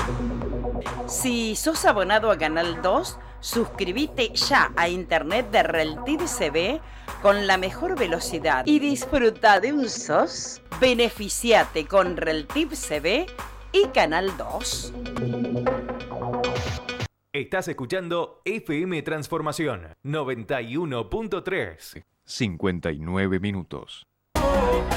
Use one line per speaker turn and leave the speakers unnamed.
Si sos abonado a Canal 2, suscríbete ya a internet de Reltiv CB con la mejor velocidad y disfruta de un SOS. Beneficiate con Reltiv CB y Canal 2.
Estás escuchando FM Transformación 91.3.
59 minutos.